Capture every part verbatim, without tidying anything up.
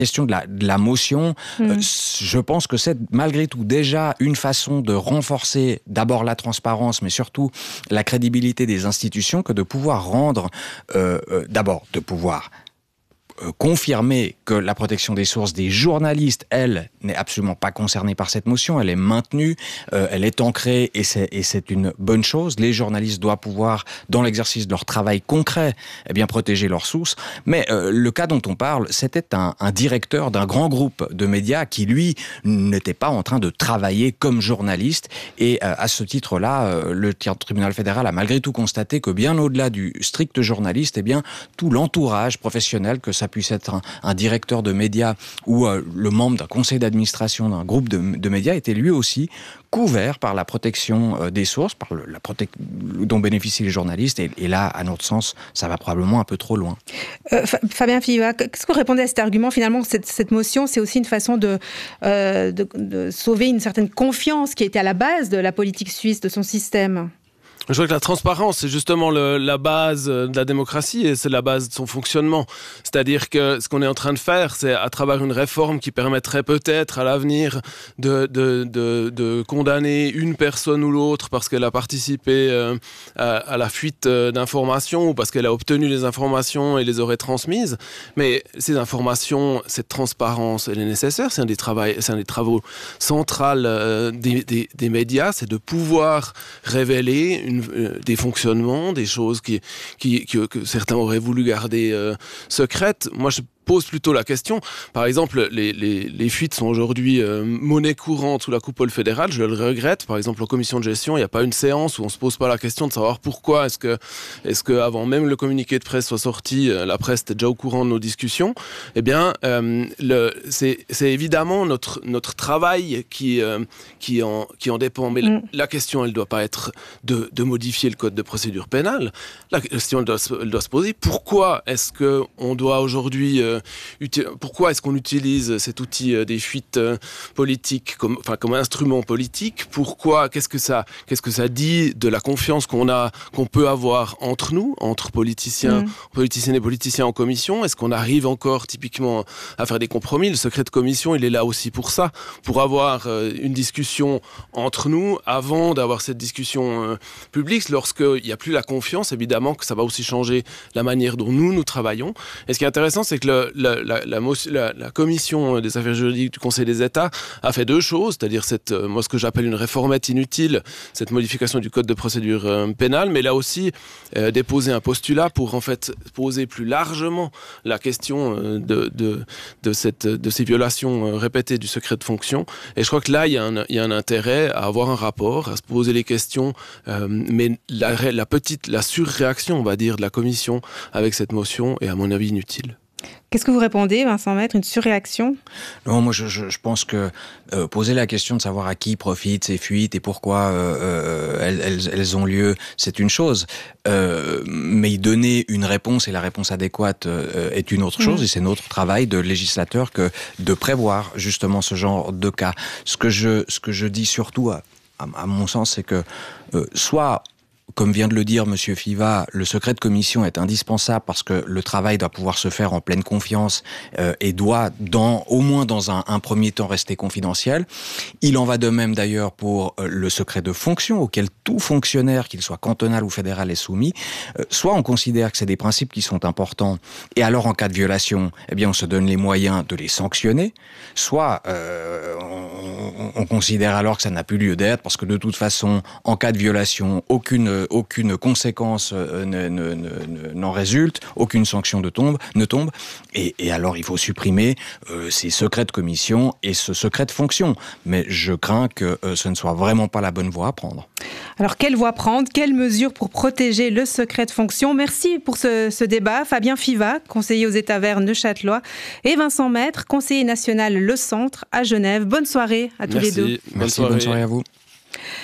question de la, de la motion, mmh. euh, je pense que c'est malgré tout déjà une façon de renforcer d'abord la transparence, mais surtout la crédibilité des institutions, que de pouvoir rendre, euh, euh, d'abord de pouvoir euh, confirmer que la protection des sources des journalistes, elle, n'est absolument pas concernée par cette motion, elle est maintenue, euh, elle est ancrée et c'est, et c'est une bonne chose. Les journalistes doivent pouvoir, dans l'exercice de leur travail concret, eh bien, protéger leurs sources. Mais euh, le cas dont on parle, c'était un, un directeur d'un grand groupe de médias qui, lui, n'était pas en train de travailler comme journaliste. Et euh, à ce titre-là, euh, le tribunal fédéral a malgré tout constaté que bien au-delà du strict journaliste, eh bien, tout l'entourage professionnel, que ça puisse être un, un directeur de médias ou euh, le membre d'un conseil d'administration d'un groupe de, de médias, était lui aussi couvert par la protection euh, des sources, par le, la prote- dont bénéficient les journalistes. Et, et là, à notre sens, ça va probablement un peu trop loin. Euh, Fabien Fiva, qu'est-ce que vous répondez à cet argument? Finalement, cette, cette motion, c'est aussi une façon de, euh, de, de sauver une certaine confiance qui était à la base de la politique suisse, de son système. Je crois que la transparence, c'est justement le, la base de la démocratie et c'est la base de son fonctionnement. C'est-à-dire que ce qu'on est en train de faire, c'est à travers une réforme qui permettrait peut-être à l'avenir de, de, de, de condamner une personne ou l'autre parce qu'elle a participé euh, à, à la fuite d'informations ou parce qu'elle a obtenu les informations et les aurait transmises. Mais ces informations, cette transparence, elle est nécessaire. C'est un des, travail, c'est un des travaux centraux euh, des, des, des médias, c'est de pouvoir révéler une Une, des fonctionnements, des choses qui, qui, qui, que certains auraient voulu garder euh, secrètes. Moi, je pose plutôt la question. Par exemple, les, les, les fuites sont aujourd'hui euh, monnaie courante sous la coupole fédérale. Je le regrette. Par exemple, en commission de gestion, il n'y a pas une séance où on ne se pose pas la question de savoir pourquoi est-ce que, est-ce que avant même le communiqué de presse soit sorti, euh, la presse était déjà au courant de nos discussions. Eh bien, euh, le, c'est, c'est évidemment notre, notre travail qui, euh, qui, en, qui en dépend. Mais mm. la question, elle ne doit pas être de, de modifier le code de procédure pénale. La question, elle doit, elle doit se poser. Pourquoi est-ce qu'on doit aujourd'hui euh, Pourquoi est-ce qu'on utilise cet outil des fuites politiques comme, enfin, comme instrument politique? Pourquoi? Qu'est-ce que ça, qu'est-ce que ça dit de la confiance qu'on a, qu'on peut avoir entre nous, entre politiciens, mmh. politiciennes et politiciens en commission? Est-ce qu'on arrive encore typiquement à faire des compromis? Le secret de commission, il est là aussi pour ça, pour avoir une discussion entre nous avant d'avoir cette discussion publique. Lorsqu'il n'y a plus la confiance, évidemment que ça va aussi changer la manière dont nous, nous travaillons. Et ce qui est intéressant, c'est que le La, la, la, la, la commission des affaires juridiques du Conseil des États a fait deux choses, c'est-à-dire cette, euh, moi ce que j'appelle une réformette inutile, cette modification du code de procédure euh, pénale, mais là aussi euh, déposé un postulat pour en fait poser plus largement la question euh, de, de, de, cette, de ces violations euh, répétées du secret de fonction. Et je crois que là il y a un, il y a un intérêt à avoir un rapport, à se poser les questions, euh, mais la, la petite, la surréaction, on va dire, de la commission avec cette motion est à mon avis inutile. Qu'est-ce que vous répondez, Vincent Maître? Une surréaction? Non, moi je, je, je pense que euh, poser la question de savoir à qui profitent ces fuites et pourquoi euh, euh, elles, elles, elles ont lieu, c'est une chose. Euh, mais y donner une réponse et la réponse adéquate euh, est une autre chose. Mmh. Et c'est notre travail de législateur que de prévoir justement ce genre de cas. Ce que je, ce que je dis surtout, à, à, à mon sens, c'est que euh, soit... Comme vient de le dire Monsieur Fiva, le secret de commission est indispensable parce que le travail doit pouvoir se faire en pleine confiance euh, et doit, dans, au moins dans un, un premier temps, rester confidentiel. Il en va de même d'ailleurs pour euh, le secret de fonction auquel tout fonctionnaire, qu'il soit cantonal ou fédéral, est soumis. Euh, soit on considère que c'est des principes qui sont importants et alors en cas de violation, eh bien on se donne les moyens de les sanctionner. Soit euh, on, on considère alors que ça n'a plus lieu d'être parce que de toute façon, en cas de violation, aucune aucune conséquence euh, ne, ne, ne, n'en résulte, aucune sanction ne tombe, ne tombe et, et alors il faut supprimer euh, ces secrets de commission et ce secret de fonction. Mais je crains que euh, ce ne soit vraiment pas la bonne voie à prendre. Alors, quelle voie prendre? Quelles mesures pour protéger le secret de fonction? Merci pour ce, ce débat. Fabien Fiva, conseiller aux États verts Neuchâtelois, et Vincent Maître, conseiller national Le Centre à Genève. Bonne soirée à tous Merci. les deux. Merci, bonne soirée à vous.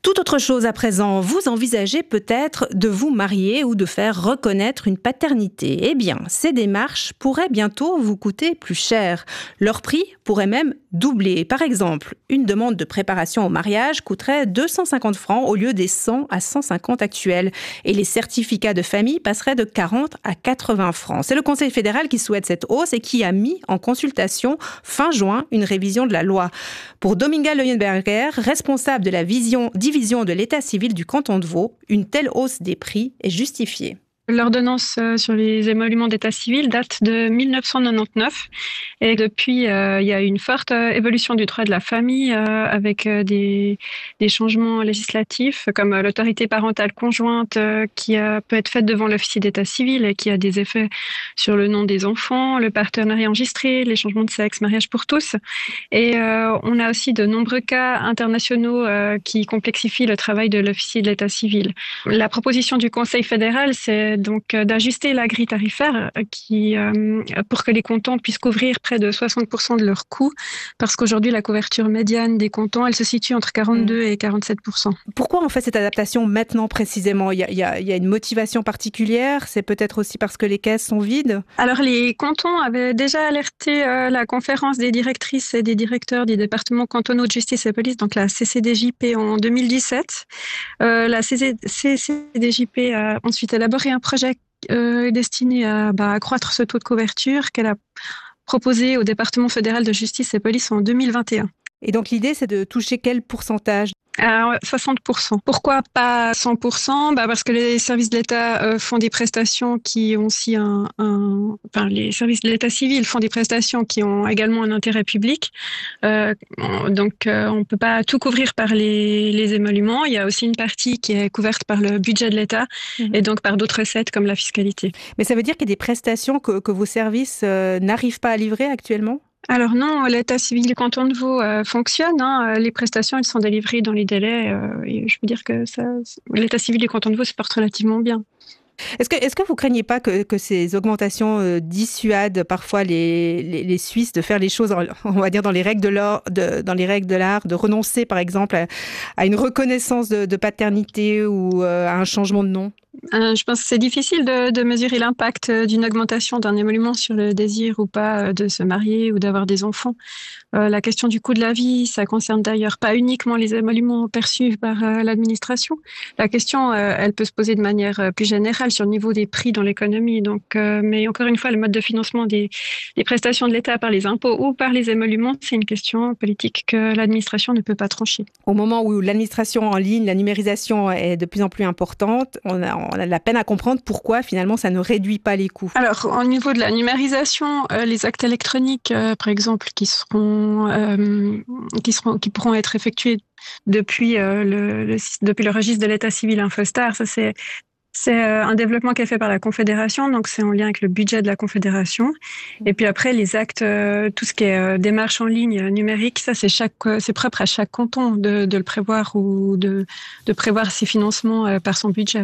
Tout autre chose à présent, vous envisagez peut-être de vous marier ou de faire reconnaître une paternité. Eh bien, ces démarches pourraient bientôt vous coûter plus cher. Leur prix pourrait même doubler. Par exemple, une demande de préparation au mariage coûterait deux cent cinquante francs au lieu des cent à cent cinquante actuels. Et les certificats de famille passeraient de quarante à quatre-vingts francs. C'est le Conseil fédéral qui souhaite cette hausse et qui a mis en consultation fin juin une révision de la loi. Pour Dominga Leuenberger, responsable de la vision, division de l'état civil du canton de Vaud, une telle hausse des prix est justifiée. L'ordonnance sur les émoluments d'état civil date de mille neuf cent quatre-vingt-dix-neuf et depuis euh, il y a eu une forte euh, évolution du droit de la famille euh, avec euh, des, des changements législatifs comme euh, l'autorité parentale conjointe euh, qui euh, peut être faite devant l'officier d'état civil et qui a des effets sur le nom des enfants, le partenariat enregistré, les changements de sexe, mariage pour tous. Et euh, on a aussi de nombreux cas internationaux euh, qui complexifient le travail de l'officier de l'état civil. La proposition du Conseil fédéral, c'est donc d'ajuster la grille tarifaire qui, euh, pour que les cantons puissent couvrir près de soixante pour cent de leurs coûts, parce qu'aujourd'hui la couverture médiane des cantons, elle se situe entre quarante-deux et quarante-sept pour cent. Pourquoi on fait cette adaptation maintenant précisément ? Il y a, il y a, il y a une motivation particulière ? C'est peut-être aussi parce que les caisses sont vides ? Alors les cantons avaient déjà alerté euh, la conférence des directrices et des directeurs des départements cantonaux de justice et police, donc la C C D J P en deux mille dix-sept. Euh, la C C D J P a ensuite élaboré un projet euh, destiné à bah, accroître ce taux de couverture qu'elle a proposé au département fédéral de justice et police en deux mille vingt et un. Et donc l'idée, c'est de toucher quel pourcentage ? À soixante pour cent. Pourquoi pas cent pour cent ? Bah parce que les services de l'État euh, font des prestations qui ont aussi un, un... Enfin, les services de l'État civil font des prestations qui ont également un intérêt public. Euh, donc, euh, on ne peut pas tout couvrir par les, les émoluments. Il y a aussi une partie qui est couverte par le budget de l'État mmh. et donc par d'autres recettes comme la fiscalité. Mais ça veut dire qu'il y a des prestations que, que vos services euh, n'arrivent pas à livrer actuellement ? Alors non, l'état civil du canton de Vaud euh, fonctionne. Hein. Les prestations, elles sont délivrées dans les délais. Euh, et je peux dire que ça, l'état civil du canton de Vaud se porte relativement bien. Est-ce que, est-ce que vous craignez pas que, que ces augmentations euh, dissuadent parfois les, les, les Suisses de faire les choses, on va dire, dans les règles de l'art, de, dans les règles de l'art, de renoncer par exemple à, à une reconnaissance de, de paternité ou euh, à un changement de nom ? Euh, je pense que c'est difficile de, de mesurer l'impact d'une augmentation d'un émolument sur le désir ou pas de se marier ou d'avoir des enfants. Euh, la question du coût de la vie, ça concerne d'ailleurs pas uniquement les émoluments perçus par euh, l'administration. La question, euh, elle peut se poser de manière euh, plus générale sur le niveau des prix dans l'économie. Donc, euh, mais encore une fois, le mode de financement des, des prestations de l'État par les impôts ou par les émoluments, c'est une question politique que l'administration ne peut pas trancher. Au moment où l'administration en ligne, la numérisation est de plus en plus importante, on a, on a de la peine à comprendre pourquoi finalement ça ne réduit pas les coûts. Alors, au niveau de la numérisation, euh, les actes électroniques, euh, par exemple, qui seront Euh, qui, seront, qui pourront être effectués depuis, euh, le, le, depuis le registre de l'état civil Infostar. Ça, c'est, c'est euh, un développement qui est fait par la Confédération, donc c'est en lien avec le budget de la Confédération. Et puis après, les actes, euh, tout ce qui est euh, démarche en ligne euh, numérique, ça, c'est, chaque, euh, c'est propre à chaque canton de, de le prévoir ou de, de prévoir ses financements euh, par son budget.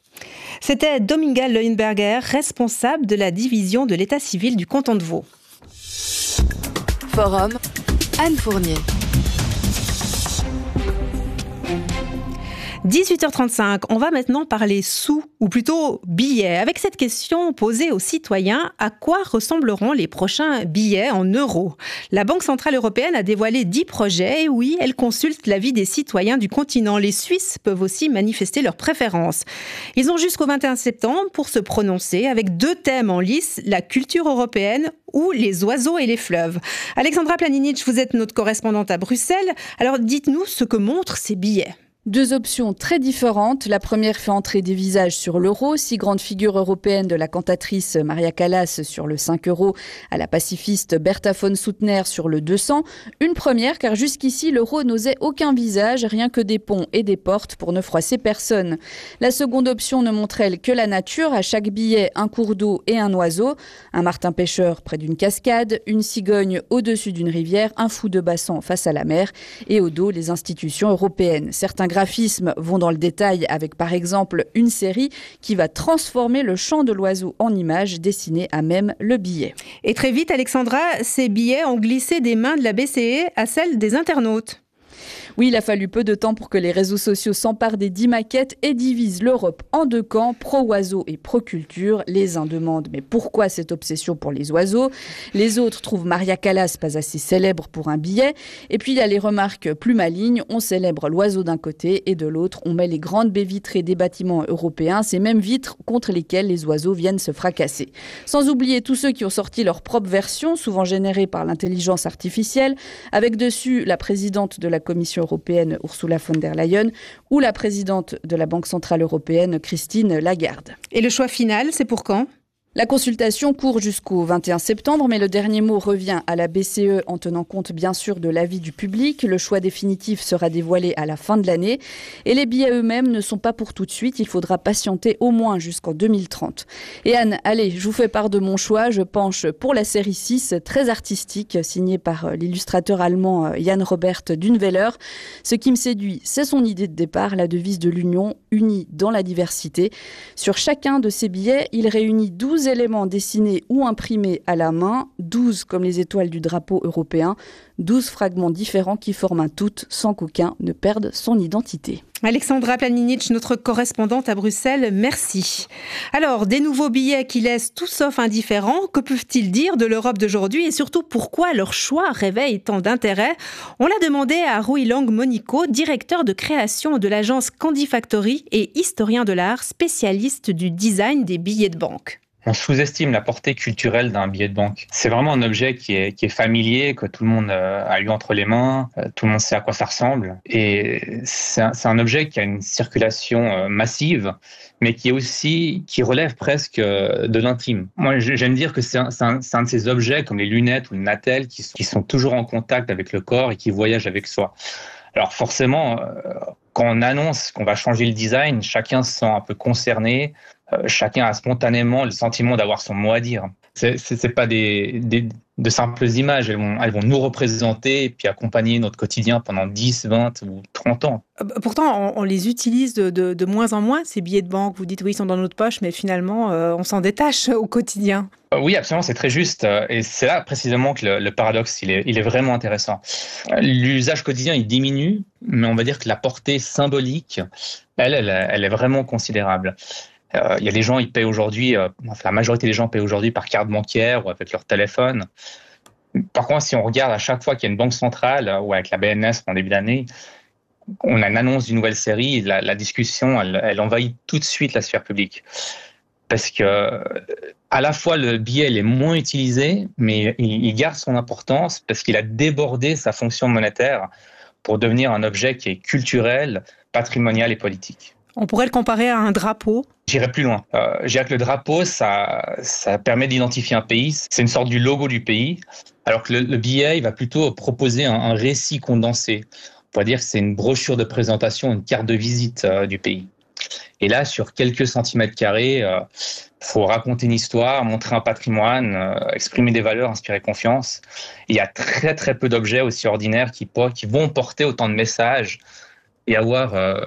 C'était Dominga Leuenberger, responsable de la division de l'état civil du canton de Vaud. Forum, Anne Fournier. dix-huit heures trente-cinq, on va maintenant parler sous, ou plutôt billets. Avec cette question posée aux citoyens, à quoi ressembleront les prochains billets en euros ? La Banque centrale européenne a dévoilé dix projets et oui, elle consulte l'avis des citoyens du continent. Les Suisses peuvent aussi manifester leurs préférences. Ils ont jusqu'au vingt et un septembre pour se prononcer avec deux thèmes en lice, la culture européenne ou les oiseaux et les fleuves. Alexandra Planinic, vous êtes notre correspondante à Bruxelles. Alors dites-nous ce que montrent ces billets. Deux options très différentes. La première fait entrer des visages sur l'euro, six grandes figures européennes de la cantatrice Maria Callas sur le cinq euros, à la pacifiste Bertha von Suttner sur le deux cents. Une première car jusqu'ici l'euro n'osait aucun visage, rien que des ponts et des portes pour ne froisser personne. La seconde option ne montre elle que la nature, à chaque billet un cours d'eau et un oiseau, un martin pêcheur près d'une cascade, une cigogne au-dessus d'une rivière, un fou de bassan face à la mer et au dos les institutions européennes. Certains graphismes vont dans le détail avec par exemple une série qui va transformer le chant de l'oiseau en images dessinées à même le billet. Et très vite, Alexandra, ces billets ont glissé des mains de la B C E à celles des internautes. Oui, il a fallu peu de temps pour que les réseaux sociaux s'emparent des dix maquettes et divisent l'Europe en deux camps, pro-oiseaux et pro-culture. Les uns demandent mais pourquoi cette obsession pour les oiseaux ? Les autres trouvent Maria Callas pas assez célèbre pour un billet. Et puis il y a les remarques plus malignes, on célèbre l'oiseau d'un côté et de l'autre on met les grandes baies vitrées des bâtiments européens, ces mêmes vitres contre lesquelles les oiseaux viennent se fracasser. Sans oublier tous ceux qui ont sorti leur propre version, souvent générée par l'intelligence artificielle, avec dessus la présidente de la Commission européenne Ursula von der Leyen ou la présidente de la Banque centrale européenne Christine Lagarde. Et le choix final, c'est pour quand ? La consultation court jusqu'au vingt et un septembre, mais le dernier mot revient à la B C E en tenant compte bien sûr de l'avis du public. Le choix définitif sera dévoilé à la fin de l'année. Et les billets eux-mêmes ne sont pas pour tout de suite. Il faudra patienter au moins jusqu'en deux mille trente. Et Anne, allez, je vous fais part de mon choix. Je penche pour la série six, très artistique, signée par l'illustrateur allemand Jan Robert Dunveler. Ce qui me séduit, c'est son idée de départ, la devise de l'Union, unie dans la diversité. Sur chacun de ces billets, il réunit douze éléments dessinés ou imprimés à la main, douze comme les étoiles du drapeau européen, douze fragments différents qui forment un tout sans qu'aucun ne perde son identité. Alexandra Planinic, notre correspondante à Bruxelles, merci. Alors, des nouveaux billets qui laissent tout sauf indifférents, que peuvent-ils dire de l'Europe d'aujourd'hui et surtout pourquoi leur choix réveille tant d'intérêt ? On l'a demandé à Rui Lang Monico, directeur de création de l'agence Candy Factory et historien de l'art, spécialiste du design des billets de banque. On sous-estime la portée culturelle d'un billet de banque. C'est vraiment un objet qui est, qui est familier, que tout le monde a eu entre les mains, tout le monde sait à quoi ça ressemble. Et c'est un, c'est un objet qui a une circulation massive, mais qui est aussi, qui relève presque de l'intime. Moi, j'aime dire que c'est un, c'est un, c'est un de ces objets, comme les lunettes ou le natel, qui sont, qui sont toujours en contact avec le corps et qui voyagent avec soi. Alors forcément, quand on annonce qu'on va changer le design, chacun se sent un peu concerné. Euh, chacun a spontanément le sentiment d'avoir son mot à dire. C'est, c'est, c'est pas des, des, de simples images, elles vont, elles vont nous représenter et puis accompagner notre quotidien pendant dix, vingt ou trente ans. Pourtant, on, on les utilise de, de, de moins en moins, ces billets de banque. Vous dites oui, ils sont dans notre poche, mais finalement, euh, on s'en détache au quotidien. Euh, oui, absolument, c'est très juste. Et c'est là précisément que le, le paradoxe, il est, il est vraiment intéressant. L'usage quotidien, il diminue, mais on va dire que la portée symbolique, elle, elle, elle est vraiment considérable. Il euh, y a des gens, ils payent aujourd'hui, euh, enfin, la majorité des gens payent aujourd'hui par carte bancaire ou avec leur téléphone. Par contre, si on regarde à chaque fois qu'il y a une banque centrale euh, ou avec la B N S en début d'année, on a une annonce d'une nouvelle série, la, la discussion, elle, elle envahit tout de suite la sphère publique. Parce que à la fois le billet il est moins utilisé, mais il, il garde son importance parce qu'il a débordé sa fonction monétaire pour devenir un objet qui est culturel, patrimonial et politique. On pourrait le comparer à un drapeau. J'irais plus loin. Euh, je dirais que le drapeau, ça, ça permet d'identifier un pays. C'est une sorte du logo du pays. Alors que le, le billet, il va plutôt proposer un, un récit condensé. On pourrait dire que c'est une brochure de présentation, une carte de visite euh, du pays. Et là, sur quelques centimètres carrés, il euh, faut raconter une histoire, montrer un patrimoine, euh, exprimer des valeurs, inspirer confiance. Et il y a très très peu d'objets aussi ordinaires qui, qui vont porter autant de messages et avoir euh,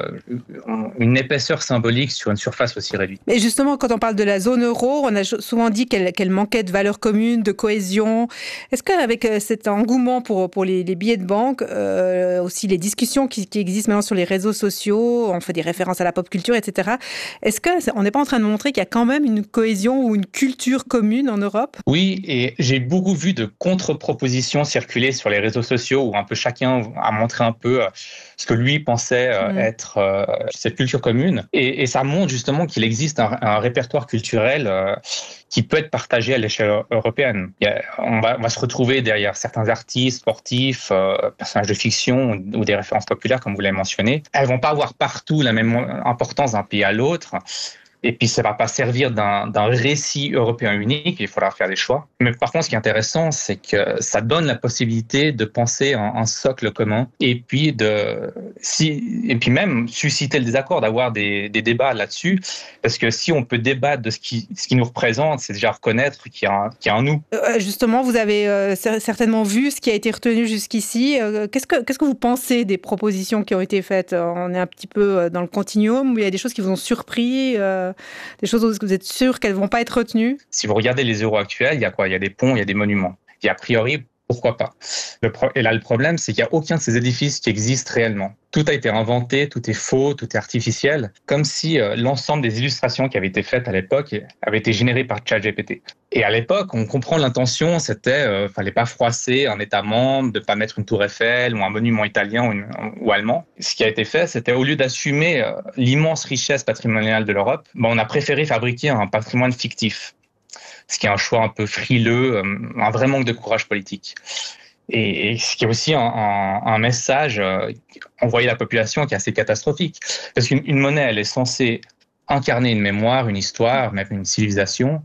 une épaisseur symbolique sur une surface aussi réduite. Et justement, quand on parle de la zone euro, on a souvent dit qu'elle, qu'elle manquait de valeurs communes, de cohésion. Est-ce qu'avec cet engouement pour, pour les, les billets de banque, euh, aussi les discussions qui, qui existent maintenant sur les réseaux sociaux, on fait des références à la pop culture, et cetera, est-ce qu'on n'est pas en train de montrer qu'il y a quand même une cohésion ou une culture commune en Europe ? Oui, et j'ai beaucoup vu de contre-propositions circuler sur les réseaux sociaux où un peu chacun a montré un peu ce que lui pensait Euh, mmh. être euh, cette culture commune. Et, et ça montre justement qu'il existe un, un répertoire culturel euh, qui peut être partagé à l'échelle européenne. Il y a, on, va, on va se retrouver derrière certains artistes, sportifs, euh, personnages de fiction ou, ou des références populaires, comme vous l'avez mentionné. Elles vont pas avoir partout la même importance d'un pays à l'autre. Et puis, ça ne va pas servir d'un, d'un récit européen unique, il faudra faire des choix. Mais par contre, ce qui est intéressant, c'est que ça donne la possibilité de penser en un socle commun et puis, de, si, et puis même susciter le désaccord, d'avoir des, des débats là-dessus. Parce que si on peut débattre de ce qui, ce qui nous représente, c'est déjà reconnaître qu'il y a un, qu'il y a un nous. Euh, justement, vous avez euh, certainement vu ce qui a été retenu jusqu'ici. Euh, qu'est-ce que, qu'est-ce que vous pensez des propositions qui ont été faites ? On est un petit peu dans le continuum, où il y a des choses qui vous ont surpris euh... Des choses où vous êtes sûr qu'elles ne vont pas être retenues ? Si vous regardez les euros actuels, il y a quoi ? Il y a des ponts, il y a des monuments. Et a priori, pourquoi pas. Le pro- et là, le problème, c'est qu'il n'y a aucun de ces édifices qui existent réellement. Tout a été inventé, tout est faux, tout est artificiel, comme si euh, l'ensemble des illustrations qui avaient été faites à l'époque avaient été générées par ChatGPT. Et à l'époque, on comprend l'intention, c'était euh, fallait pas froisser un État membre, de pas mettre une tour Eiffel ou un monument italien ou, une, ou allemand. Ce qui a été fait, c'était au lieu d'assumer euh, l'immense richesse patrimoniale de l'Europe, ben, on a préféré fabriquer un patrimoine fictif. Ce qui est un choix un peu frileux, un vrai manque de courage politique. Et, et ce qui est aussi un, un, un message euh, envoyé à la population qui est assez catastrophique. Parce qu'une une monnaie, elle est censée incarner une mémoire, une histoire, même une civilisation.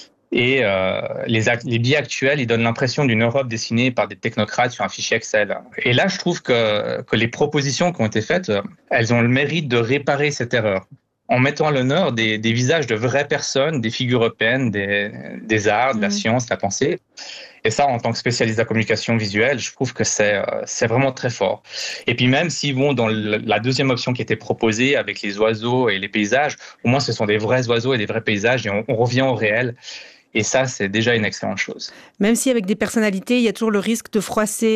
Et euh, les, les billets actuels, ils donnent l'impression d'une Europe dessinée par des technocrates sur un fichier Excel. Et là, je trouve que, que les propositions qui ont été faites, elles ont le mérite de réparer cette erreur, en mettant à l'honneur des, des visages de vraies personnes, des figures européennes, des, des arts, de la mmh. science, de la pensée. Et ça, en tant que spécialiste de la communication visuelle, je trouve que c'est, c'est vraiment très fort. Et puis même s'ils vont dans le, la deuxième option qui était proposée avec les oiseaux et les paysages, au moins ce sont des vrais oiseaux et des vrais paysages et on, on revient au réel. Et ça, c'est déjà une excellente chose. Même si avec des personnalités, il y a toujours le risque de froisser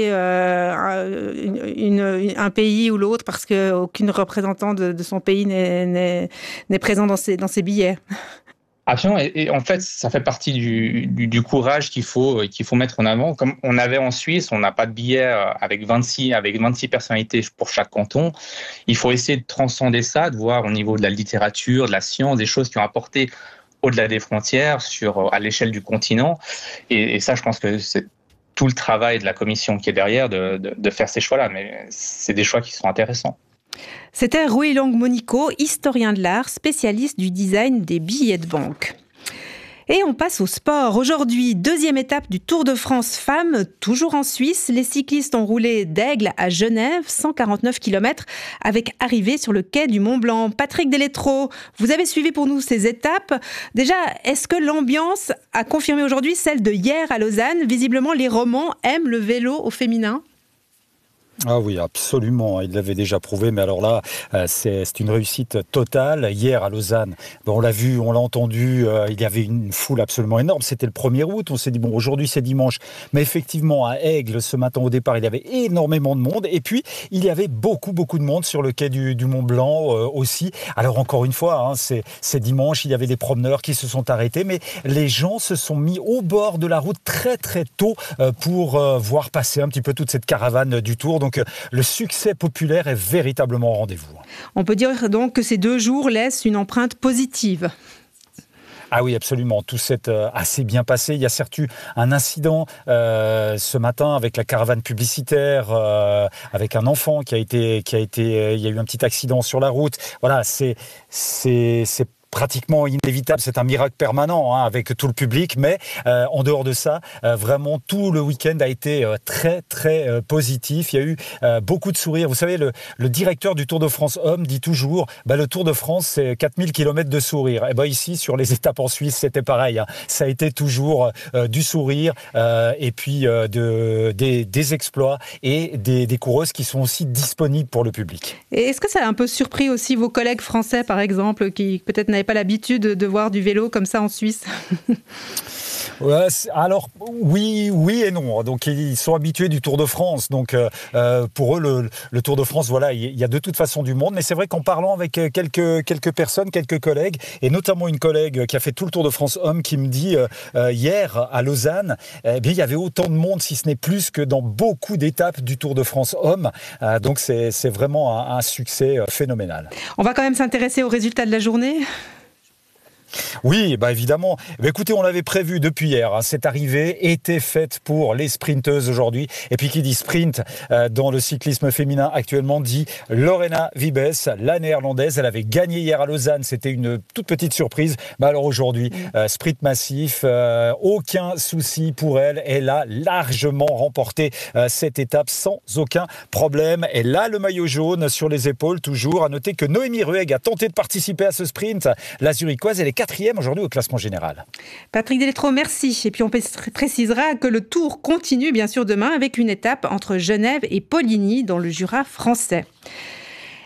euh, une, une, un pays ou l'autre parce qu'aucune représentant de, de son pays n'est, n'est, n'est présent dans ces, dans ces billets. Absolument. Et, et en fait, ça fait partie du, du, du courage qu'il faut, qu'il faut mettre en avant. Comme on avait en Suisse, on n'a pas de billet avec vingt-six, avec vingt-six personnalités pour chaque canton. Il faut essayer de transcender ça, de voir au niveau de la littérature, de la science, des choses qui ont apporté au-delà des frontières, sur, à l'échelle du continent. Et, et ça, je pense que c'est tout le travail de la commission qui est derrière de, de, de faire ces choix-là. Mais c'est des choix qui sont intéressants. C'était Ruilang Monico, historien de l'art, spécialiste du design des billets de banque. Et on passe au sport. Aujourd'hui, deuxième étape du Tour de France Femmes, toujours en Suisse. Les cyclistes ont roulé d'Aigle à Genève, cent quarante-neuf kilomètres, avec arrivée sur le quai du Mont-Blanc. Patrick Deletreau, vous avez suivi pour nous ces étapes. Déjà, est-ce que l'ambiance a confirmé aujourd'hui celle de hier à Lausanne ? Visiblement, les Romans aiment le vélo au féminin. Ah oui, absolument. Il l'avait déjà prouvé, mais alors là, c'est, c'est une réussite totale. Hier à Lausanne, bon, on l'a vu, on l'a entendu, euh, il y avait une foule absolument énorme. C'était le premier août. On s'est dit, bon, aujourd'hui c'est dimanche. Mais effectivement, à Aigle, ce matin au départ, il y avait énormément de monde. Et puis, il y avait beaucoup, beaucoup de monde sur le quai du, du Mont-Blanc euh, aussi. Alors encore une fois, hein, c'est, c'est dimanche, il y avait des promeneurs qui se sont arrêtés. Mais les gens se sont mis au bord de la route très, très tôt euh, pour euh, voir passer un petit peu toute cette caravane du Tour. Donc, Donc le succès populaire est véritablement au rendez-vous. On peut dire donc que ces deux jours laissent une empreinte positive. Ah oui, absolument. Tout s'est euh, assez bien passé. Il y a certes eu un incident euh, ce matin avec la caravane publicitaire, euh, avec un enfant qui a été, qui a été, euh, il y a eu un petit accident sur la route. Voilà, c'est, c'est, c'est pratiquement inévitable, c'est un miracle permanent hein, avec tout le public, mais euh, en dehors de ça, euh, vraiment tout le week-end a été euh, très très euh, positif. Il y a eu euh, beaucoup de sourires. Vous savez, le, le directeur du Tour de France Homme dit toujours, bah, le Tour de France c'est quatre mille kilomètres de sourire. Et ben bah, ici sur les étapes en Suisse c'était pareil. Hein. Ça a été toujours euh, du sourire euh, et puis euh, de, des, des exploits et des, des coureuses qui sont aussi disponibles pour le public. Et est-ce que ça a un peu surpris aussi vos collègues français par exemple qui peut-être n'avaient pas l'habitude de voir du vélo comme ça en Suisse? Ouais, alors oui, oui et non. Donc ils sont habitués du Tour de France. Donc euh, pour eux le, le Tour de France, voilà, il y a de toute façon du monde. Mais c'est vrai qu'en parlant avec quelques quelques personnes, quelques collègues, et notamment une collègue qui a fait tout le Tour de France homme, qui me dit euh, hier à Lausanne, eh bien il y avait autant de monde, si ce n'est plus, que dans beaucoup d'étapes du Tour de France homme. Euh, donc c'est c'est vraiment un, un succès phénoménal. On va quand même s'intéresser aux résultats de la journée. Oui, bah évidemment. Bah écoutez, on l'avait prévu depuis hier. Hein. Cette arrivée était faite pour les sprinteuses aujourd'hui. Et puis qui dit sprint euh, dans le cyclisme féminin actuellement dit Lorena Wiebes, la néerlandaise. Elle avait gagné hier à Lausanne. C'était une toute petite surprise. Bah alors aujourd'hui, euh, sprint massif, euh, aucun souci pour elle. Elle a largement remporté euh, cette étape sans aucun problème. Elle a le maillot jaune sur les épaules toujours. À noter que Noémie Rueg a tenté de participer à ce sprint. La Zurichoise, elle est quatrième aujourd'hui au classement général. Patrick Deletreau, merci. Et puis on précisera que le Tour continue bien sûr demain avec une étape entre Genève et Poligny dans le Jura français.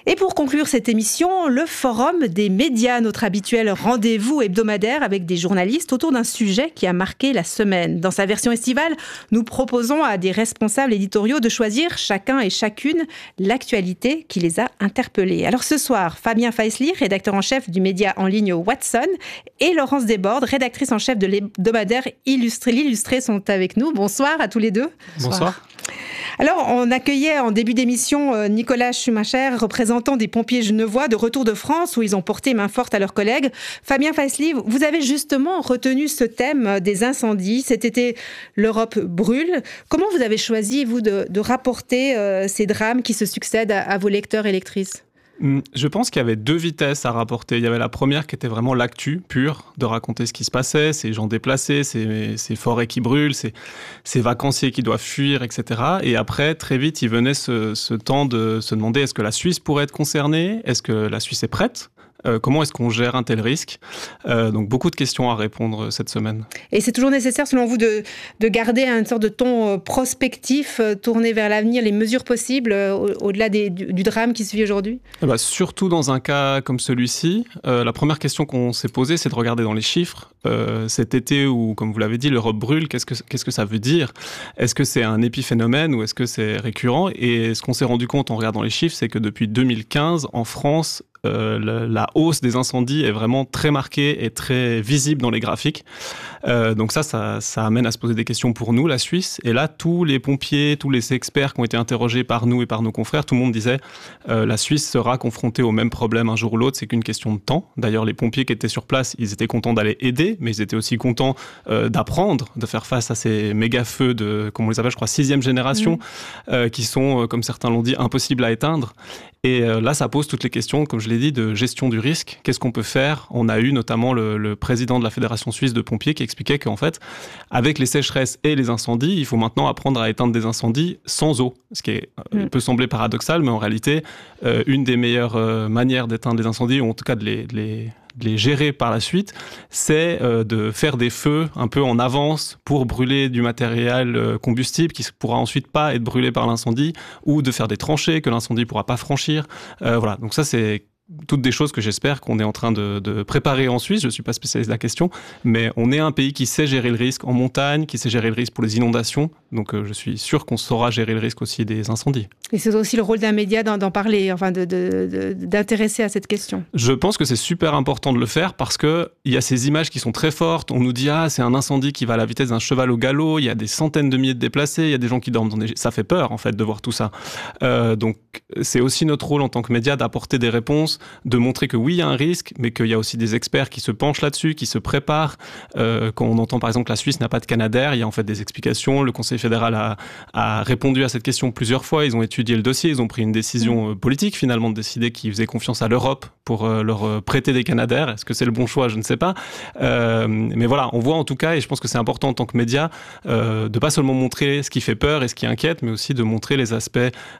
Et pour conclure cette émission, le Forum des médias, notre habituel rendez-vous hebdomadaire avec des journalistes autour d'un sujet qui a marqué la semaine. Dans sa version estivale, nous proposons à des responsables éditoriaux de choisir chacun et chacune l'actualité qui les a interpellés. Alors ce soir, Fabien Faisli, rédacteur en chef du média en ligne Watson, et Laurence Desbordes, rédactrice en chef de l'hebdomadaire Illustré. L'Illustré sont avec nous. Bonsoir à tous les deux. Bonsoir. Bonsoir. Alors, on accueillait en début d'émission Nicolas Schumacher, représentant des pompiers genevois de Retour de France, où ils ont porté main forte à leurs collègues. Fabien Faisli, vous avez justement retenu ce thème des incendies. Cet été, l'Europe brûle. Comment vous avez choisi, vous, de, de rapporter euh, ces drames qui se succèdent à, à vos lecteurs et lectrices ? Je pense qu'il y avait deux vitesses à rapporter. Il y avait la première qui était vraiment l'actu pure, de raconter ce qui se passait, ces gens déplacés, ces, ces forêts qui brûlent, ces, ces vacanciers qui doivent fuir, et cetera. Et après, très vite, il venait ce, ce temps de se demander est-ce que la Suisse pourrait être concernée ? Est-ce que la Suisse est prête ? Euh, comment est-ce qu'on gère un tel risque ? euh, Donc, beaucoup de questions à répondre cette semaine. Et c'est toujours nécessaire, selon vous, de, de garder une sorte de ton prospectif, euh, tourné vers l'avenir, les mesures possibles, euh, au, au-delà des, du, du drame qui se vit aujourd'hui ? Eh ben, surtout dans un cas comme celui-ci, euh, la première question qu'on s'est posée, c'est de regarder dans les chiffres. Euh, cet été où, comme vous l'avez dit, l'Europe brûle, qu'est-ce que, qu'est-ce que ça veut dire ? Est-ce que c'est un épiphénomène ou est-ce que c'est récurrent ? Et ce qu'on s'est rendu compte en regardant les chiffres, c'est que depuis deux mille quinze, en France, Euh, la, la hausse des incendies est vraiment très marquée et très visible dans les graphiques. Euh, donc ça, ça, ça amène à se poser des questions pour nous, la Suisse. Et là, tous les pompiers, tous les experts qui ont été interrogés par nous et par nos confrères, tout le monde disait euh, la Suisse sera confrontée au même problème un jour ou l'autre, c'est qu'une question de temps. D'ailleurs, les pompiers qui étaient sur place, ils étaient contents d'aller aider, mais ils étaient aussi contents euh, d'apprendre, de faire face à ces méga feux de, comme on les appelle, je crois, sixième génération, mmh. euh, qui sont, comme certains l'ont dit, impossibles à éteindre. Et euh, là, ça pose toutes les questions, comme je l'ai dit, de gestion du risque. Qu'est-ce qu'on peut faire ? On a eu notamment le, le président de la Fédération suisse de pompiers qui expliquait qu'en fait, avec les sécheresses et les incendies, il faut maintenant apprendre à éteindre des incendies sans eau. Ce qui est, mmh. peut sembler paradoxal, mais en réalité, euh, une des meilleures euh, manières d'éteindre les incendies, ou en tout cas de les, de les de les gérer par la suite, c'est euh, de faire des feux un peu en avance pour brûler du matériel euh, combustible qui ne pourra ensuite pas être brûlé par l'incendie, ou de faire des tranchées que l'incendie ne pourra pas franchir. Euh, voilà, donc ça c'est toutes des choses que j'espère qu'on est en train de, de préparer en Suisse. Je ne suis pas spécialiste de la question, mais on est un pays qui sait gérer le risque en montagne, qui sait gérer le risque pour les inondations. Donc euh, je suis sûr qu'on saura gérer le risque aussi des incendies. Et c'est aussi le rôle d'un média d'en, d'en parler, enfin de, de, de, d'intéresser à cette question. Je pense que c'est super important de le faire parce qu'il y a ces images qui sont très fortes. On nous dit « Ah, c'est un incendie qui va à la vitesse d'un cheval au galop. Il y a des centaines de milliers de déplacés. Il y a des gens qui dorment dans des... » Ça fait peur, en fait, de voir tout ça. Euh, donc, c'est aussi notre rôle en tant que média d'apporter des réponses, de montrer que oui, il y a un risque, mais qu'il y a aussi des experts qui se penchent là-dessus, qui se préparent. Euh, quand on entend, par exemple, que la Suisse n'a pas de Canadair, il y a en fait des explications. Le Conseil fédéral a, a répondu à cette question plusieurs fois. Ils ont étudié le dossier. Ils ont pris une décision politique, finalement, de décider qu'ils faisaient confiance à l'Europe pour euh, leur prêter des Canadair. Est-ce que c'est le bon choix ? Je ne sais pas. Euh, mais voilà, on voit en tout cas, et je pense que c'est important en tant que média, euh, de pas seulement montrer ce qui fait peur et ce qui inquiète, mais aussi de montrer les aspects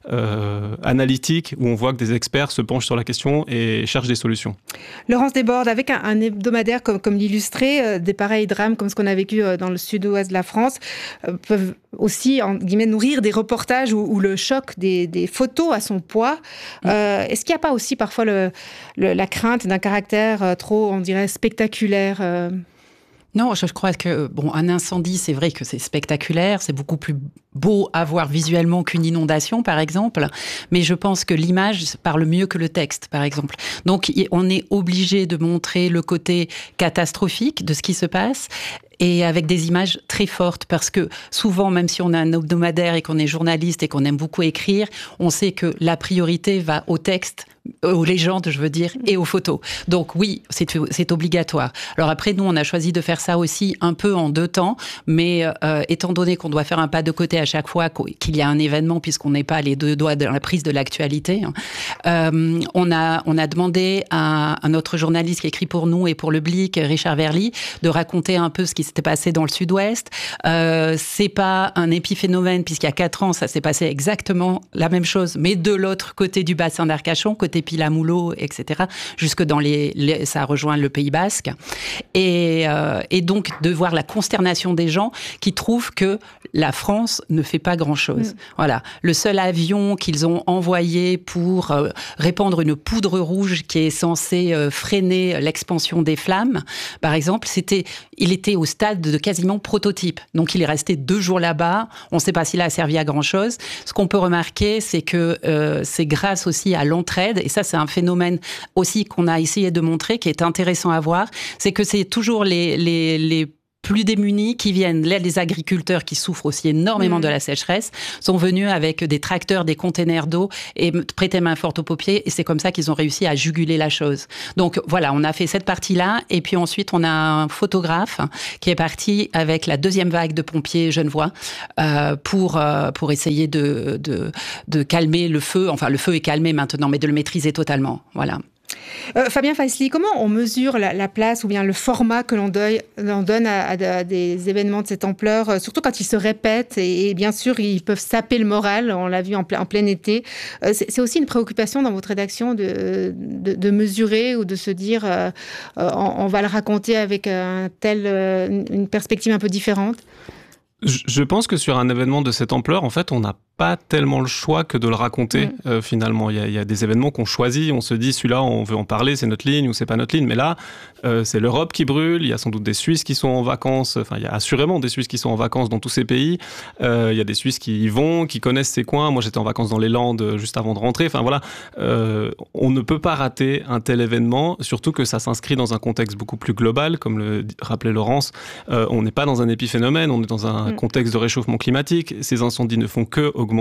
euh, analytiques où on voit que des experts se penchent sur la question et cherchent des solutions. Laurence Desbordes, avec un, un hebdomadaire comme, comme l'Illustré, euh, des pareils drames comme ce qu'on a vécu euh, dans le sud-ouest de la France, euh, peuvent aussi, en guillemets, nourrir des reportages où, où le choc des, des photos a son poids. Euh, est-ce qu'il n'y a pas aussi parfois le, le, la crainte d'un caractère euh, trop, on dirait, spectaculaire euh... Non, je crois que bon, un incendie, c'est vrai que c'est spectaculaire, c'est beaucoup plus beau à voir visuellement qu'une inondation, par exemple. Mais je pense que l'image parle mieux que le texte, par exemple. Donc, on est obligé de montrer le côté catastrophique de ce qui se passe. Et avec des images très fortes, parce que souvent, même si on a un hebdomadaire et qu'on est journaliste et qu'on aime beaucoup écrire, on sait que la priorité va au texte, aux légendes, je veux dire, et aux photos. Donc oui, c'est, c'est obligatoire. Alors après, nous, on a choisi de faire ça aussi un peu en deux temps, mais euh, étant donné qu'on doit faire un pas de côté à chaque fois qu'il y a un événement, puisqu'on n'est pas les deux doigts dans la prise de l'actualité, hein, euh, on a, on a demandé à, à notre journaliste qui écrit pour nous et pour le Blick, Richard Verly, de raconter un peu ce qui s'était passé dans le sud-ouest. Euh, c'est pas un épiphénomène, puisqu'il y a quatre ans, ça s'est passé exactement la même chose, mais de l'autre côté du bassin d'Arcachon, côté Pilamoulot, et cetera, jusque dans les, les ça a rejoint le Pays Basque. Et, euh, et donc, de voir la consternation des gens qui trouvent que la France ne fait pas grand-chose. Mmh. Voilà. Le seul avion qu'ils ont envoyé pour euh, répandre une poudre rouge qui est censée euh, freiner l'expansion des flammes, par exemple, c'était, il était au stade de quasiment prototype. Donc, il est resté deux jours là-bas. On ne sait pas s'il a servi à grand-chose. Ce qu'on peut remarquer, c'est que euh, c'est grâce aussi à l'entraide, et ça, c'est un phénomène aussi qu'on a essayé de montrer, qui est intéressant à voir, c'est que c'est toujours les, les, les plus démunis qui viennent, là, les agriculteurs qui souffrent aussi énormément mmh. de la sécheresse, sont venus avec des tracteurs, des containers d'eau et prêtaient main forte aux pompiers, et c'est comme ça qu'ils ont réussi à juguler la chose. Donc voilà, on a fait cette partie-là, et puis ensuite on a un photographe qui est parti avec la deuxième vague de pompiers genevois euh, pour, euh, pour essayer de, de, de calmer le feu, enfin le feu est calmé maintenant, mais de le maîtriser totalement, voilà. Euh, Fabien Faisly, comment on mesure la, la place ou bien le format que l'on, deuil, l'on donne à, à, à des événements de cette ampleur, euh, surtout quand ils se répètent et, et bien sûr ils peuvent saper le moral, on l'a vu en, ple, en plein été. Euh, c'est, c'est aussi une préoccupation dans votre rédaction de, de, de mesurer ou de se dire euh, euh, on, on va le raconter avec un tel, euh, une perspective un peu différente? Je pense que sur un événement de cette ampleur, en fait, on n'a pas tellement le choix que de le raconter, mmh. euh, finalement. Il y, a, il y a des événements qu'on choisit, on se dit, celui-là, on veut en parler, c'est notre ligne ou c'est pas notre ligne. Mais là, euh, c'est l'Europe qui brûle, il y a sans doute des Suisses qui sont en vacances, enfin, il y a assurément des Suisses qui sont en vacances dans tous ces pays. Euh, il y a des Suisses qui y vont, qui connaissent ces coins. Moi, j'étais en vacances dans les Landes juste avant de rentrer. Enfin, voilà, euh, on ne peut pas rater un tel événement, surtout que ça s'inscrit dans un contexte beaucoup plus global, comme le rappelait Laurence. Euh, on n'est pas dans un épiphénomène, on est dans un mmh. contexte de réchauffement climatique. Ces incendies ne font que augmenter.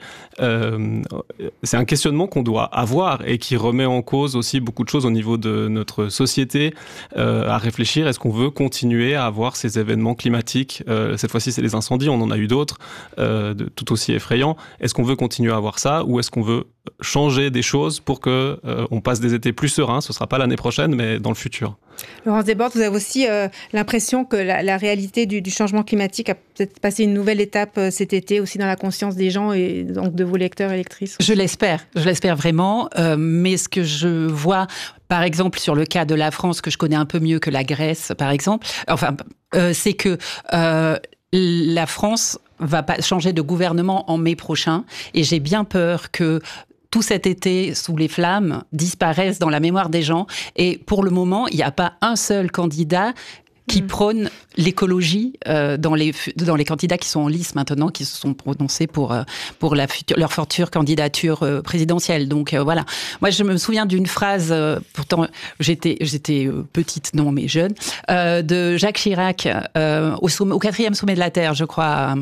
Euh, c'est un questionnement qu'on doit avoir et qui remet en cause aussi beaucoup de choses au niveau de notre société, euh, à réfléchir. Est-ce qu'on veut continuer à avoir ces événements climatiques? euh, Cette fois-ci, c'est les incendies, on en a eu d'autres, euh, de, tout aussi effrayants. Est-ce qu'on veut continuer à avoir ça ou est-ce qu'on veut changer des choses pour qu'on euh, passe des étés plus sereins? Ce ne sera pas l'année prochaine, mais dans le futur. Laurence Desbordes, vous avez aussi euh, l'impression que la, la réalité du, du changement climatique a peut-être passé une nouvelle étape euh, cet été aussi dans la conscience des gens et donc de vos lecteurs et lectrices? Je l'espère, je l'espère vraiment. Euh, mais ce que je vois, par exemple, sur le cas de la France, que je connais un peu mieux que la Grèce, par exemple, enfin, euh, c'est que euh, la France va pas changer de gouvernement en mai prochain, et j'ai bien peur que tout cet été sous les flammes disparaissent dans la mémoire des gens. Et pour le moment, il n'y a pas un seul candidat qui mmh. prône l'écologie euh, dans les dans les candidats qui sont en lice maintenant, qui se sont prononcés pour euh, pour la future, leur future candidature euh, présidentielle. Donc euh, voilà. Moi, je me souviens d'une phrase. Euh, pourtant, j'étais j'étais euh, petite, non mais jeune, euh, de Jacques Chirac euh, au sommet, au quatrième sommet de la Terre, je crois, à,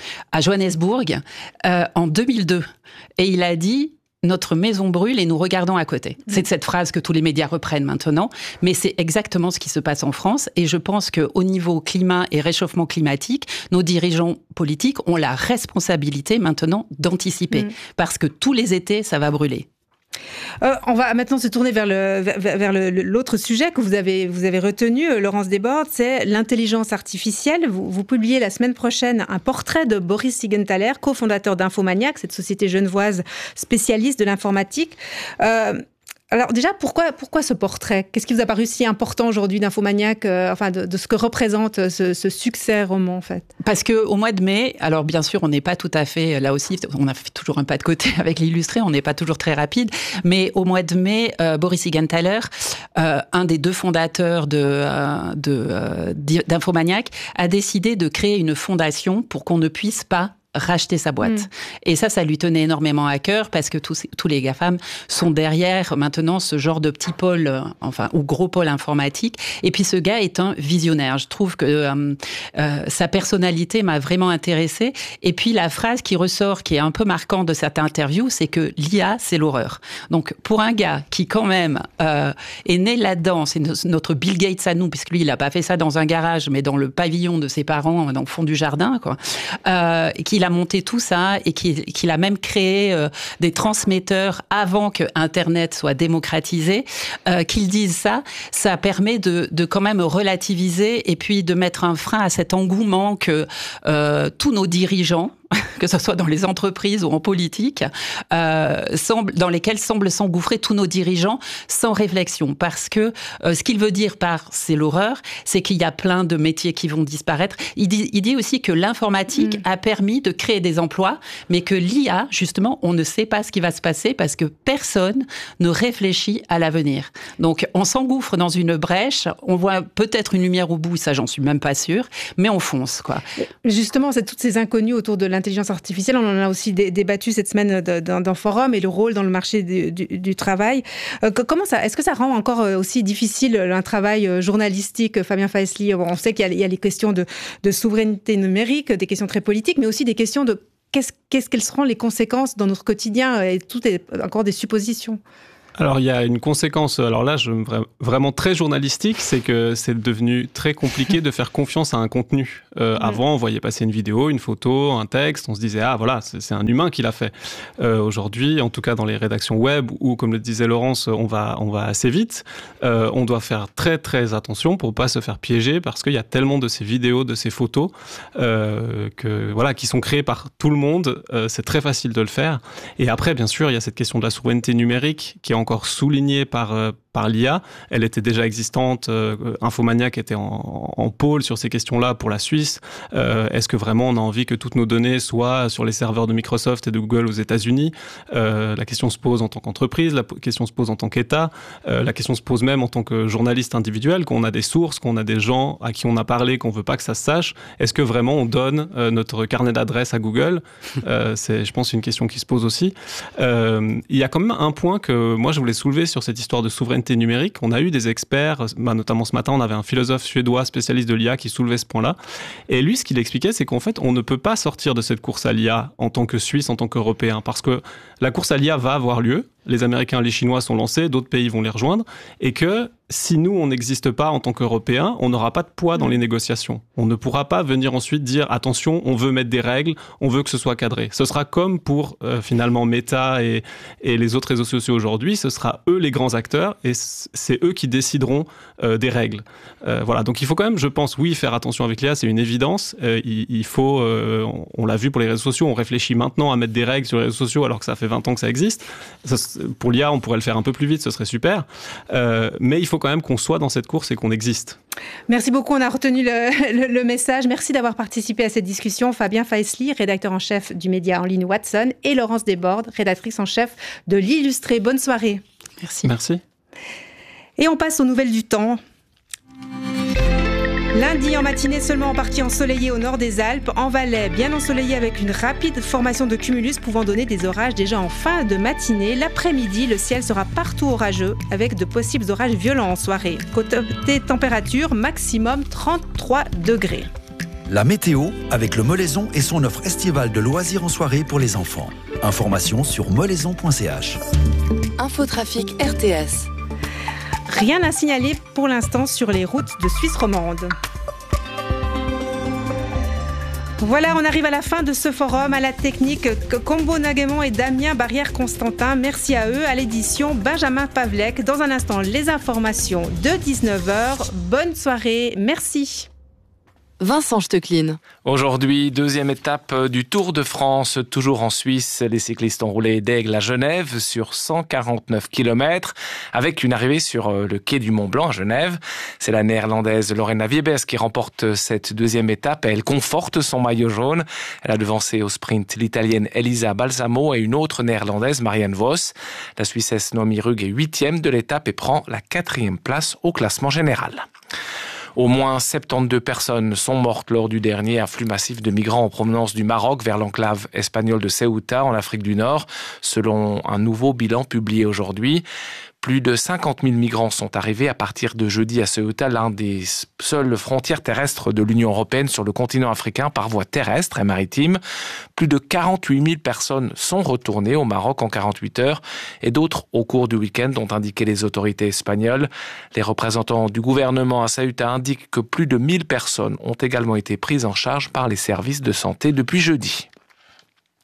à Johannesburg, euh, en deux mille deux, et il a dit: notre maison brûle et nous regardons à côté. Mmh. C'est cette phrase que tous les médias reprennent maintenant, mais c'est exactement ce qui se passe en France. Et je pense qu'au niveau climat et réchauffement climatique, nos dirigeants politiques ont la responsabilité maintenant d'anticiper. Mmh. Parce que tous les étés, ça va brûler. Euh, on va maintenant se tourner vers, le, vers, vers le, l'autre sujet que vous avez, vous avez retenu, Laurence Desbordes, c'est l'intelligence artificielle. Vous, vous publiez la semaine prochaine un portrait de Boris Siegenthaler, cofondateur d'Infomaniac, cette société genevoise spécialiste de l'informatique. Euh, Alors déjà, pourquoi, pourquoi ce portrait? Qu'est-ce qui vous a paru si important aujourd'hui d'Infomaniac, euh, enfin de, de ce que représente ce, ce succès roman en fait? Parce qu'au mois de mai, alors bien sûr, on n'est pas tout à fait, là aussi, on a fait toujours un pas de côté avec l'illustré, on n'est pas toujours très rapide, mais au mois de mai, euh, Boris Siegenthaler, euh, un des deux fondateurs de, euh, de, euh, d'Infomaniac, a décidé de créer une fondation pour qu'on ne puisse pas racheter sa boîte. Mmh. Et ça, ça lui tenait énormément à cœur parce que tous, tous les GAFAM sont derrière maintenant ce genre de petit pôle, euh, enfin, ou gros pôle informatique. Et puis ce gars est un visionnaire. Je trouve que euh, euh, sa personnalité m'a vraiment intéressée. Et puis la phrase qui ressort, qui est un peu marquante de cette interview, c'est que l'I A, c'est l'horreur. Donc pour un gars qui quand même euh, est né là-dedans, c'est notre Bill Gates à nous, puisque lui, il n'a pas fait ça dans un garage, mais dans le pavillon de ses parents, dans le fond du jardin, quoi, euh, qu'il a a monté tout ça et qu'il, qu'il a même créé euh, des transmetteurs avant que Internet soit démocratisé, euh, qu'il dise ça, ça permet de, de quand même relativiser et puis de mettre un frein à cet engouement que euh, tous nos dirigeants, que ce soit dans les entreprises ou en politique, euh, semble, dans lesquels semblent s'engouffrer tous nos dirigeants sans réflexion. Parce que euh, ce qu'il veut dire par « c'est l'horreur », c'est qu'il y a plein de métiers qui vont disparaître. Il dit, il dit aussi que l'informatique mmh. a permis de créer des emplois, mais que l'I A, justement, on ne sait pas ce qui va se passer parce que personne ne réfléchit à l'avenir. Donc, on s'engouffre dans une brèche, on voit peut-être une lumière au bout, ça j'en suis même pas sûre, mais on fonce, quoi. Justement, c'est toutes ces inconnues autour de l'intelligence artificielle, on en a aussi débattu cette semaine dans, dans Forum, et le rôle dans le marché du, du, du travail. Euh, comment ça, est-ce que ça rend encore aussi difficile un travail journalistique, Fabien Faesli? On sait qu'il y a, il y a les questions de, de souveraineté numérique, des questions très politiques, mais aussi des questions de qu'est-ce, qu'est-ce, quelles seront les conséquences dans notre quotidien, et tout est encore des suppositions. Alors, il y a une conséquence, alors là, je, vraiment très journalistique, c'est que c'est devenu très compliqué de faire confiance à un contenu. Euh, mmh. Avant, on voyait passer une vidéo, une photo, un texte, on se disait, ah voilà, c'est, c'est un humain qui l'a fait. Euh, aujourd'hui, en tout cas dans les rédactions web, où, comme le disait Laurence, on va, on va assez vite, euh, on doit faire très très attention pour pas se faire piéger, parce qu'il y a tellement de ces vidéos, de ces photos, euh, que, voilà, qui sont créées par tout le monde, euh, c'est très facile de le faire. Et après, bien sûr, il y a cette question de la souveraineté numérique, qui est encore encore soulignée par, euh, par l'I A. Elle était déjà existante. Euh, Infomaniac était en, en pôle sur ces questions-là pour la Suisse. Euh, est-ce que vraiment on a envie que toutes nos données soient sur les serveurs de Microsoft et de Google aux États-Unis? euh, La question se pose en tant qu'entreprise, la question se pose en tant qu'État, euh, la question se pose même en tant que journaliste individuel, qu'on a des sources, qu'on a des gens à qui on a parlé, qu'on veut pas que ça se sache. Est-ce que vraiment on donne euh, notre carnet d'adresses à Google? euh, C'est, je pense, une question qui se pose aussi. Euh, il y a quand même un point que moi je voulais soulever sur cette histoire de souveraineté numérique. On a eu des experts, bah, notamment ce matin, on avait un philosophe suédois spécialiste de l'I A qui soulevait ce point-là. Et lui, ce qu'il expliquait, c'est qu'en fait, on ne peut pas sortir de cette course à l'I A en tant que Suisse, en tant qu'Européen, parce que la course à l'I A va avoir lieu. Les Américains, les Chinois sont lancés, d'autres pays vont les rejoindre, et que si nous, on n'existe pas en tant qu'Européens, on n'aura pas de poids dans les négociations. On ne pourra pas venir ensuite dire « attention, on veut mettre des règles, on veut que ce soit cadré ». Ce sera comme pour euh, finalement Meta et, et les autres réseaux sociaux aujourd'hui, ce sera eux les grands acteurs, et c'est eux qui décideront euh, des règles. Euh, voilà, donc il faut quand même, je pense, oui, faire attention avec l'I A, c'est une évidence. Euh, il, il faut, euh, on, on l'a vu pour les réseaux sociaux, on réfléchit maintenant à mettre des règles sur les réseaux sociaux alors que ça fait vingt ans que ça existe. Ça, pour l'I A, on pourrait le faire un peu plus vite, ce serait super. Euh, mais il faut quand même qu'on soit dans cette course et qu'on existe. Merci beaucoup, on a retenu le, le, le message. Merci d'avoir participé à cette discussion. Fabien Faesli, rédacteur en chef du média en ligne Watson, et Laurence Desbordes, rédactrice en chef de l'Illustré. Bonne soirée. Merci. Merci. Et on passe aux nouvelles du temps. Lundi en matinée, seulement en partie ensoleillé au nord des Alpes, en Valais, bien ensoleillé avec une rapide formation de cumulus pouvant donner des orages déjà en fin de matinée. L'après-midi, le ciel sera partout orageux avec de possibles orages violents en soirée. Côté température, maximum trente-trois degrés. La météo avec le Molaison et son offre estivale de loisirs en soirée pour les enfants. Information sur molaison point c h. Infotrafic R T S. Rien à signaler pour l'instant sur les routes de Suisse romande. Voilà, on arrive à la fin de ce forum. À la technique, Combo Naguemon et Damien Barrière-Constantin. Merci à eux. À l'édition, Benjamin Pavlek. Dans un instant, les informations de dix-neuf heures. Bonne soirée. Merci. Vincent Stecklin. Aujourd'hui, deuxième étape du Tour de France, toujours en Suisse. Les cyclistes ont roulé d'Aigle à Genève sur cent quarante-neuf kilomètres, avec une arrivée sur le quai du Mont Blanc à Genève. C'est la néerlandaise Lorena Wiebes qui remporte cette deuxième étape et elle conforte son maillot jaune. Elle a devancé au sprint l'italienne Elisa Balsamo et une autre néerlandaise, Marianne Vos. La Suissesse Noemi Rugg est huitième de l'étape et prend la quatrième place au classement général. Au moins soixante-douze personnes sont mortes lors du dernier afflux massif de migrants en provenance du Maroc vers l'enclave espagnole de Ceuta en Afrique du Nord, selon un nouveau bilan publié aujourd'hui. Plus de cinquante mille migrants sont arrivés à partir de jeudi à Ceuta, l'un des seules frontières terrestres de l'Union européenne sur le continent africain par voie terrestre et maritime. Plus de quarante-huit mille personnes sont retournées au Maroc en quarante-huit heures et d'autres au cours du week-end, ont indiqué les autorités espagnoles. Les représentants du gouvernement à Ceuta indiquent que plus de mille personnes ont également été prises en charge par les services de santé depuis jeudi.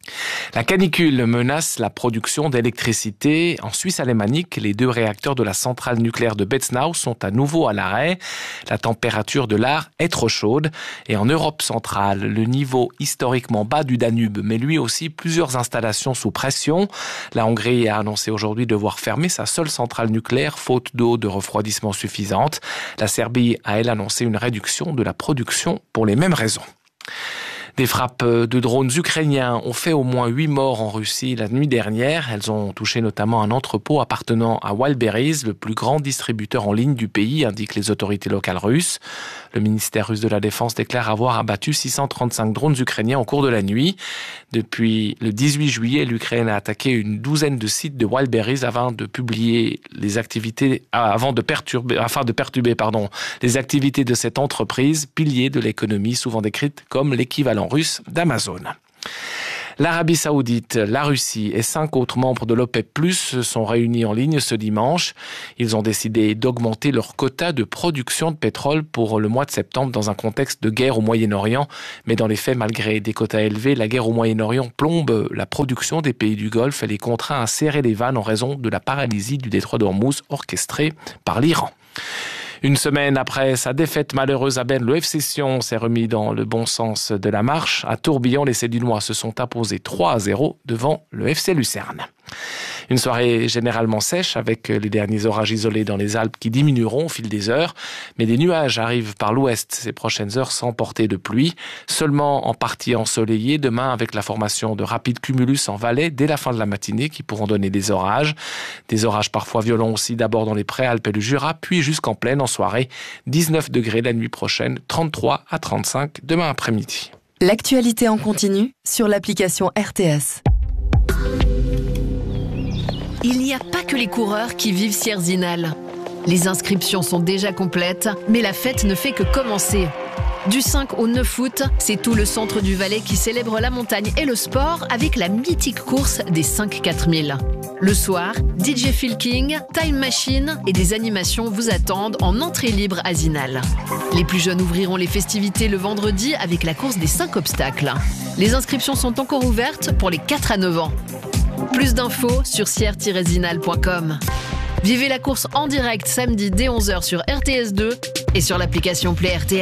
La canicule menace la production d'électricité. En Suisse alémanique, les deux réacteurs de la centrale nucléaire de Betznau sont à nouveau à l'arrêt. La température de l'air est trop chaude. Et en Europe centrale, le niveau historiquement bas du Danube met lui aussi plusieurs installations sous pression. La Hongrie a annoncé aujourd'hui devoir fermer sa seule centrale nucléaire faute d'eau de refroidissement suffisante. La Serbie a, elle, annoncé une réduction de la production pour les mêmes raisons. Des frappes de drones ukrainiens ont fait au moins huit morts en Russie la nuit dernière. Elles ont touché notamment un entrepôt appartenant à Wildberries, le plus grand distributeur en ligne du pays, indiquent les autorités locales russes. Le ministère russe de la Défense déclare avoir abattu six cent trente-cinq drones ukrainiens au cours de la nuit. Depuis le dix-huit juillet, l'Ukraine a attaqué une douzaine de sites de Wildberries avant de publier les activités, avant de perturber, afin de perturber, pardon, les activités de cette entreprise, pilier de l'économie, souvent décrite comme l'équivalent russe d'Amazon. L'Arabie Saoudite, la Russie et cinq autres membres de l'OPEP plus, se sont réunis en ligne ce dimanche. Ils ont décidé d'augmenter leur quota de production de pétrole pour le mois de septembre dans un contexte de guerre au Moyen-Orient. Mais dans les faits, malgré des quotas élevés, la guerre au Moyen-Orient plombe la production des pays du Golfe et les contraint à serrer les vannes en raison de la paralysie du détroit d'Ormuz orchestrée par l'Iran. Une semaine après sa défaite malheureuse à Berne, le F C Sion s'est remis dans le bon sens de la marche. À Tourbillon, les Sédunois se sont imposés trois à zéro devant le F C Lucerne. Une soirée généralement sèche avec les derniers orages isolés dans les Alpes qui diminueront au fil des heures. Mais des nuages arrivent par l'ouest ces prochaines heures sans portée de pluie. Seulement en partie ensoleillé demain avec la formation de rapides cumulus en Valais dès la fin de la matinée qui pourront donner des orages. Des orages parfois violents aussi d'abord dans les Préalpes et le Jura puis jusqu'en plaine en soirée. dix-neuf degrés la nuit prochaine, trente-trois à trente-cinq demain après-midi. L'actualité en continu sur l'application R T S. Il n'y a pas que les coureurs qui vivent Sierzinal. Les inscriptions sont déjà complètes, mais la fête ne fait que commencer. Du cinq au neuf août, c'est tout le centre du Valais qui célèbre la montagne et le sport avec la mythique course des cinq quatre mille. Le soir, D J Phil King, Time Machine et des animations vous attendent en entrée libre à Zinal. Les plus jeunes ouvriront les festivités le vendredi avec la course des cinq obstacles. Les inscriptions sont encore ouvertes pour les quatre à neuf ans. Plus d'infos sur sierre tiret zinal point com. Vivez la course en direct samedi dès onze heures sur R T S deux et sur l'application Play R T S.